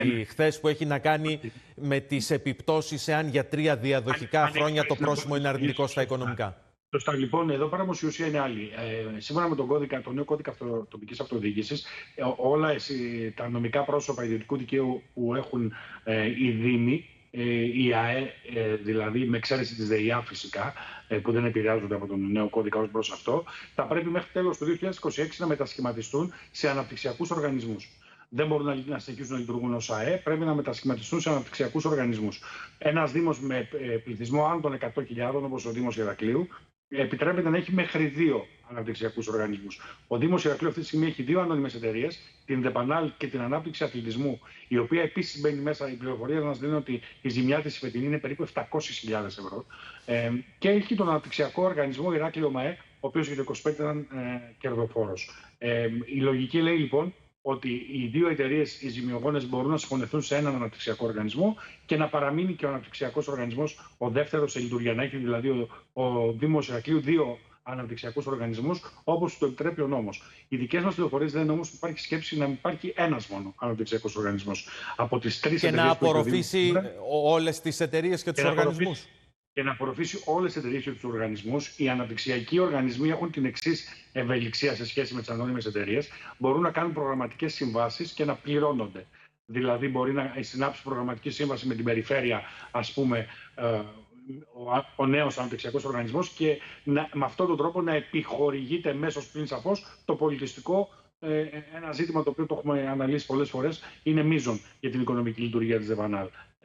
χθες που έχει να κάνει με τις επιπτώσεις εάν για 3 διαδοχικά χρόνια το πρόσημο είναι αρνητικό στα οικονομικά. Σωστά, λοιπόν, εδώ πράγματι η ουσία είναι άλλη. Σύμφωνα με τον νέο κώδικα τοπικής αυτοδιοίκησης, όλα τα νομικά πρόσωπα ιδιωτικού δικαίου που έχουν οι Δήμοι, η ΑΕ, δηλαδή με εξαίρεση της ΔΕΙΑ φυσικά, που δεν επηρεάζονται από τον νέο κώδικα ως προς αυτό, θα πρέπει μέχρι τέλος του 2026 να μετασχηματιστούν σε αναπτυξιακούς οργανισμούς. Δεν μπορούν να συνεχίσουν να λειτουργούν ως ΑΕ, πρέπει να μετασχηματιστούν σε αναπτυξιακούς οργανισμούς. Ένας Δήμος με πληθυσμό άνω των 100.000, όπως ο Δήμος Ηρακλείου, επιτρέπεται να έχει μέχρι 2 αναπτυξιακούς οργανισμούς. Ο Δήμος Ηρακλείου αυτή τη στιγμή έχει 2 ανώνυμες εταιρείες, την Δεπανάλ και την Ανάπτυξη Αθλητισμού, η οποία επίσης μπαίνει μέσα. Η πληροφορία μας λένε ότι η ζημιά της φετινή είναι περίπου 700.000 ευρώ. Και έχει τον αναπτυξιακό οργανισμό Ηράκλειο ΜΑΕ, ο οποίος για το 25 ήταν κερδοφόρος. Η λογική λέει λοιπόν ότι οι 2 εταιρείες, οι ζημιογόνες, μπορούν να συγχωνευτούν σε έναν αναπτυξιακό οργανισμό και να παραμείνει και ο αναπτυξιακός οργανισμός ο δεύτερος σε λειτουργία. Να έχει δηλαδή ο Δήμος Ηρακλείου 2 αναπτυξιακούς οργανισμούς, όπως το επιτρέπει ο νόμος. Οι δικές μας πληροφορίες λένε όμως ότι υπάρχει σκέψη να υπάρχει ένας μόνο αναπτυξιακός οργανισμός. Από τις 3 εταιρείες. Και να απορροφήσει όλες τις εταιρείες και τους οργανισμούς. Και να απορροφήσει όλες τις εταιρείες και τους οργανισμούς. Οι αναπτυξιακοί οργανισμοί έχουν την εξής ευελιξία σε σχέση με τις ανώνυμες εταιρείες. Μπορούν να κάνουν προγραμματικές συμβάσεις και να πληρώνονται. Δηλαδή, μπορεί να συνάψει προγραμματική σύμβαση με την περιφέρεια, ας πούμε, ο νέος αναπτυξιακός οργανισμός, και με αυτόν τον τρόπο να επιχορηγείται μέσως πλην σαφώς το πολιτιστικό. Ένα ζήτημα το οποίο το έχουμε αναλύσει πολλές φορές, είναι μείζον για την οικονομική λειτουργία της Δεπανάλ.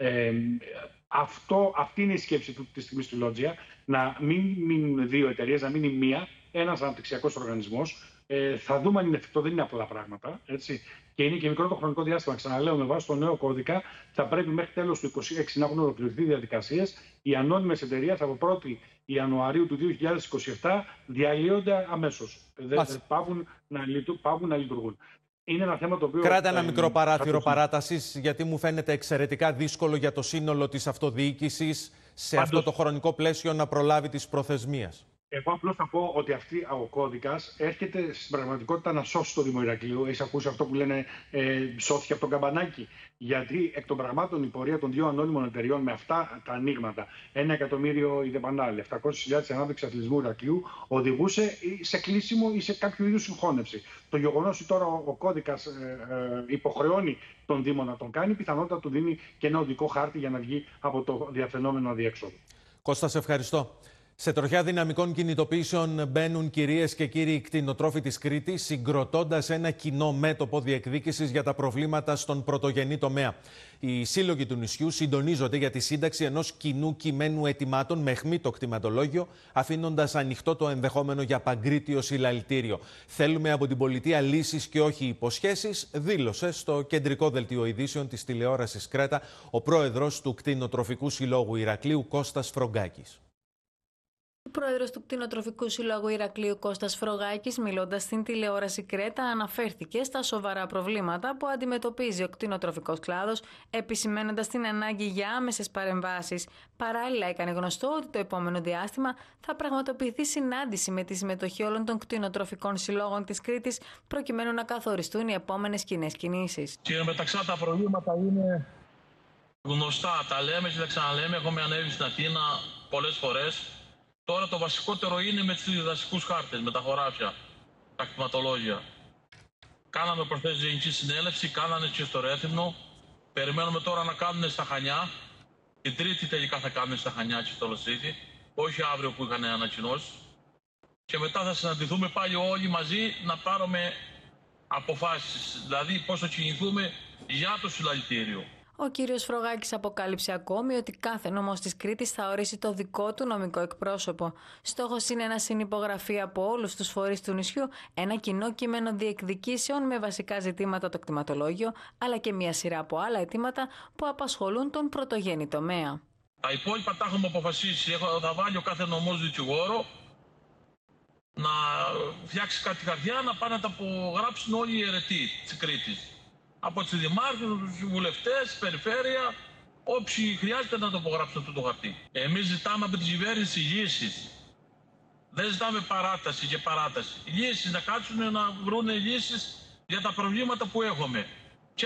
Αυτή είναι η σκέψη του τη στιγμή στη Λότζια, να μην μείνουν 2 εταιρείες, να μείνει μία, ένας αναπτυξιακός οργανισμός. Θα δούμε αν είναι εφικτό, δεν είναι απλά πράγματα. Έτσι. Και είναι και μικρό το χρονικό διάστημα. Ξαναλέω, με βάση το νέο κώδικα, θα πρέπει μέχρι τέλος του 2026 να έχουν ολοκληρωθεί διαδικασίες. Οι ανώνυμες εταιρείες από 1η Ιανουαρίου του 2027 διαλύονται αμέσως. Πάβουν να λειτουργούν. Είναι ένα θέμα το οποίο. Κράτα ένα μικρό παράθυρο παράτασης, γιατί μου φαίνεται εξαιρετικά δύσκολο για το σύνολο της αυτοδιοίκησης σε αυτό το χρονικό πλαίσιο να προλάβει τις προθεσμίες. Εγώ απλώς θα πω ότι ο κώδικας έρχεται στην πραγματικότητα να σώσει το Δήμο Ηρακλείου. Έχεις ακούσει αυτό που λένε σώθηκε από τον καμπανάκι? Γιατί εκ των πραγμάτων η πορεία των 2 ανώνυμων εταιριών με αυτά τα ανοίγματα, 1 εκατομμύριο η Δεπανάλ, 700.000 ανάπτυξη αθλητισμού Ηρακλείου, οδηγούσε σε κλείσιμο ή σε κάποιο είδους συγχώνευση. Το γεγονός ότι τώρα ο κώδικας υποχρεώνει τον Δήμο να τον κάνει, πιθανότατα του δίνει και ένα οδικό χάρτη για να βγει από το διαφαινόμενο αδιέξοδο. Κώστα, σε ευχαριστώ. Σε τροχιά δυναμικών κινητοποιήσεων μπαίνουν, κυρίες και κύριοι, κτηνοτρόφοι της Κρήτης, συγκροτώντας ένα κοινό μέτωπο διεκδίκησης για τα προβλήματα στον πρωτογενή τομέα. Οι σύλλογοι του νησιού συντονίζονται για τη σύνταξη ενός κοινού κειμένου αιτημάτων με αιχμήτο κτηματολόγιο, αφήνοντας ανοιχτό το ενδεχόμενο για παγκρίτιο συλλαλητήριο. Θέλουμε από την πολιτεία λύσεις και όχι υποσχέσεις, δήλωσε στο κεντρικό δελτίο ειδήσεων της τηλεόρασης Κρέτα ο πρόεδρος του Κτηνοτροφικού Συλλόγου Ηρακλείου, Κώστας Φρογκάκης. Ο πρόεδρος του Κτηνοτροφικού Συλλόγου Ηρακλείου, Κώστας Φρογκάκης, μιλώντας στην τηλεόραση Κρέτα, αναφέρθηκε στα σοβαρά προβλήματα που αντιμετωπίζει ο κτηνοτροφικός κλάδος, επισημαίνοντας την ανάγκη για άμεσες παρεμβάσεις. Παράλληλα, έκανε γνωστό ότι το επόμενο διάστημα θα πραγματοποιηθεί συνάντηση με τη συμμετοχή όλων των κτηνοτροφικών συλλόγων της Κρήτης, προκειμένου να καθοριστούν οι επόμενες κοινές κινήσεις. Και μεταξύ τα προβλήματα είναι γνωστά. Τα λέμε και τα ξαναλέμε. Έχουμε ανέβει στην Αθήνα πολλές φορές. Τώρα το βασικότερο είναι με τους διδασκικούς χάρτες, με τα χωράφια, τα κτηματολόγια. Κάναμε προχθές γενική συνέλευση, κάνανε και στο Ρέθυμνο. Περιμένουμε τώρα να κάνουν στα Χανιά. Την Τρίτη τελικά θα κάνουν στα Χανιά και στο Λοσίτη, όχι αύριο που είχαν ανακοινώσει. Και μετά θα συναντηθούμε πάλι όλοι μαζί να πάρουμε αποφάσεις, δηλαδή πώς θα κινηθούμε για το συλλαλητήριο. Ο κύριος Φρογκάκης αποκάλυψε ακόμη ότι κάθε νομός της Κρήτης θα ορίσει το δικό του νομικό εκπρόσωπο. Στόχος είναι να συνυπογραφεί από όλους τους φορείς του νησιού ένα κοινό κείμενο διεκδικήσεων με βασικά ζητήματα το κτηματολόγιο, αλλά και μια σειρά από άλλα αιτήματα που απασχολούν τον πρωτογενή τομέα. Τα υπόλοιπα τα έχουμε αποφασίσει. Θα βάλει ο κάθε νομός δικηγόρο να φτιάξει κάτι χαρτιά, να πάνε να τα απογράψουν όλοι οι αιρετοί της Κρήτης. Από τις δημάρχους, τους βουλευτές, περιφέρεια, όποιοι χρειάζεται να το απογράψουν αυτό το χαρτί. Εμείς ζητάμε από την κυβέρνηση λύσεις. Δεν ζητάμε παράταση και παράταση. Λύσεις, να κάτσουν να βρουν λύσεις για τα προβλήματα που έχουμε.